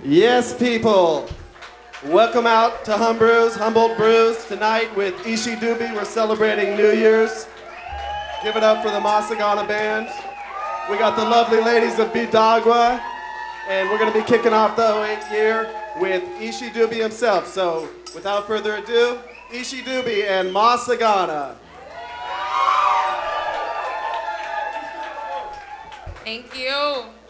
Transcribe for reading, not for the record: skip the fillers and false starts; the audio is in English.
Yes, people. Welcome out to Humboldt Brews tonight with Ishi Dubi. We're celebrating New Year's. Give it up for the Masagana Band. We got the lovely ladies of Bidagua, and we're going to be kicking off the 08 year with Ishi Dubi himself. So, without further ado, Ishi Dubi and Masagana. Thank you.